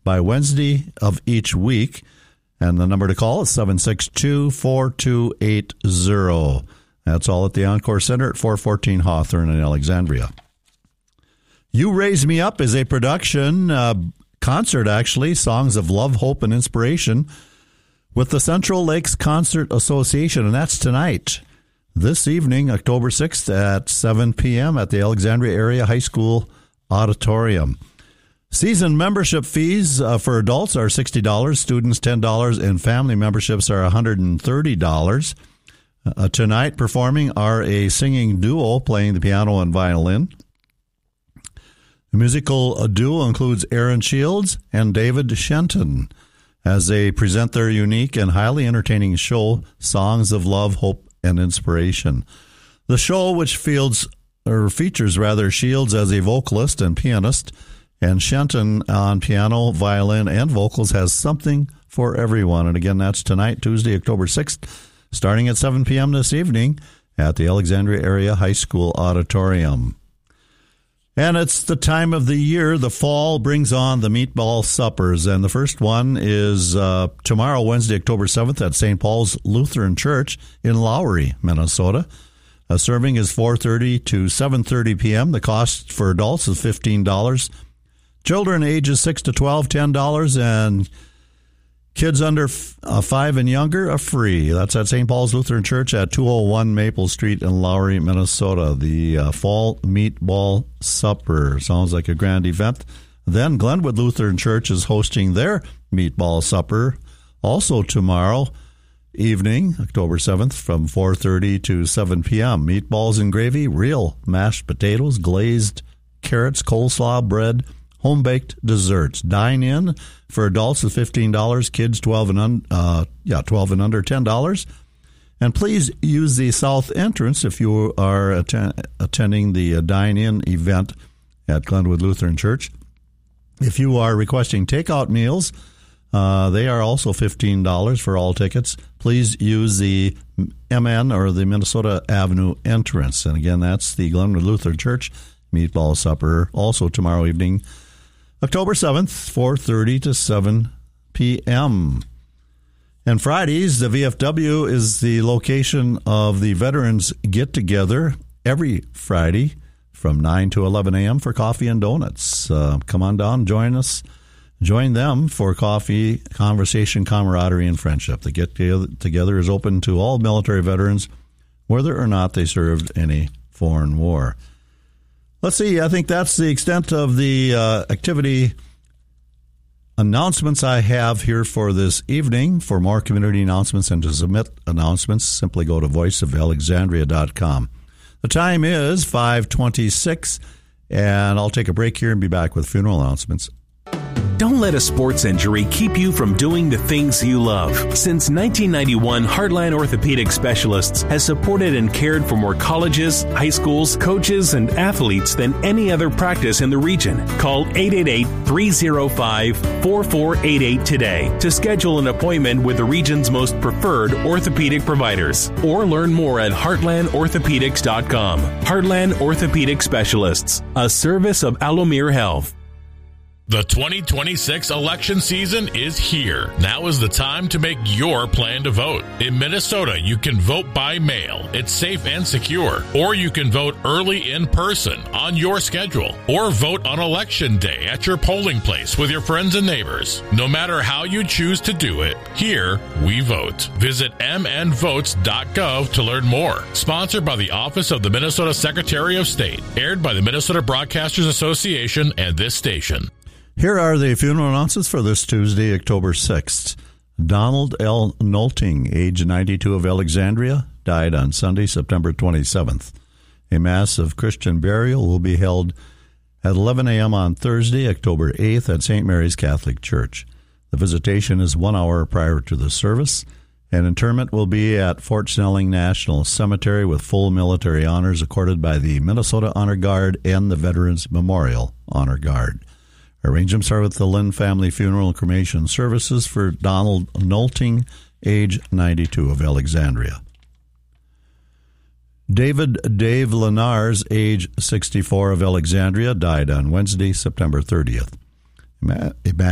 by Wednesday of each week. And the number to call is 762-4280. That's all at the Encore Center at 414 Hawthorne in Alexandria. You Raise Me Up is a production, concert actually, songs of love, hope, and inspiration with the Central Lakes Concert Association, and that's tonight. This evening, October 6th at 7 p.m. at the Alexandria Area High School Auditorium. Season membership fees for adults are $60, students $10, and family memberships are $130. Tonight performing are a singing duo playing the piano and violin. The musical duo includes Aaron Shields and David Shenton as they present their unique and highly entertaining show, Songs of Love, Hope, and Inspiration. The show, which features Shields as a vocalist and pianist, and Shenton on piano, violin, and vocals, has something for everyone. And again, that's tonight, Tuesday, October 6th, starting at 7 p.m. this evening at the Alexandria Area High School Auditorium. And it's the time of the year. The fall brings on the meatball suppers. And the first one is tomorrow, Wednesday, October 7th at St. Paul's Lutheran Church in Lowry, Minnesota. A serving is 4:30 to 7:30 p.m. The cost for adults is $15. Children ages 6 to 12, $10, and kids under 5 and younger are free. That's at St. Paul's Lutheran Church at 201 Maple Street in Lowry, Minnesota. The Fall Meatball Supper sounds like a grand event. Then Glenwood Lutheran Church is hosting their Meatball Supper also tomorrow evening, October 7th, from 4:30 to 7 p.m. Meatballs and gravy, real mashed potatoes, glazed carrots, coleslaw, bread, home-baked desserts. Dine in for adults is $15, kids 12 and under $10. And please use the south entrance if you are attending the dine-in event at Glenwood Lutheran Church. If you are requesting takeout meals, they are also $15 for all tickets. Please use the MN or the Minnesota Avenue entrance. And again, that's the Glenwood Lutheran Church Meatball Supper, also tomorrow evening, October 7th, 4:30 to 7 p.m. And Fridays, the VFW is the location of the Veterans Get-Together every Friday from 9 to 11 a.m. for coffee and donuts. Come on down, join us. Join them for coffee, conversation, camaraderie, and friendship. The Get-Together is open to all military veterans, whether or not they served any foreign war. Let's see, I think that's the extent of the activity announcements I have here for this evening. For more community announcements and to submit announcements, simply go to voiceofalexandria.com. The time is 5:26, and I'll take a break here and be back with funeral announcements. Don't let a sports injury keep you from doing the things you love. Since 1991, Heartland Orthopedic Specialists has supported and cared for more colleges, high schools, coaches, and athletes than any other practice in the region. Call 888-305-4488 today to schedule an appointment with the region's most preferred orthopedic providers. Or learn more at heartlandorthopedics.com. Heartland Orthopedic Specialists, a service of Alomir Health. The 2026 election season is here. Now is the time to make your plan to vote. In Minnesota, you can vote by mail. It's safe and secure. Or you can vote early in person on your schedule. Or vote on Election Day at your polling place with your friends and neighbors. No matter how you choose to do it, here we vote. Visit mnvotes.gov to learn more. Sponsored by the Office of the Minnesota Secretary of State. Aired by the Minnesota Broadcasters Association and this station. Here are the funeral announcements for this Tuesday, October 6th. Donald L. Nolting, age 92, of Alexandria, died on Sunday, September 27th. A mass of Christian burial will be held at 11 a.m. on Thursday, October 8th at St. Mary's Catholic Church. The visitation is 1 hour prior to the service, and interment will be at Fort Snelling National Cemetery with full military honors accorded by the Minnesota Honor Guard and the Veterans Memorial Honor Guard. Arrangements are with the Lynn Family Funeral and Cremation Services for Donald Nolting, age 92, of Alexandria. Dave Lenars, age 64, of Alexandria, died on Wednesday, September 30th.